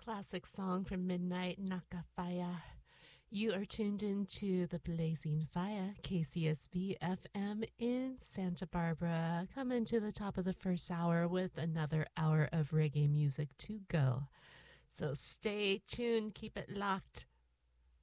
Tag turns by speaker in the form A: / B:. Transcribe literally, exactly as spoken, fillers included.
A: Classic song from Midnight Nakafaya. You are tuned into the Blazing Fire, K C S B F M in Santa Barbara. Coming to the top of the first hour with another hour of reggae music to go. So stay tuned, keep it locked.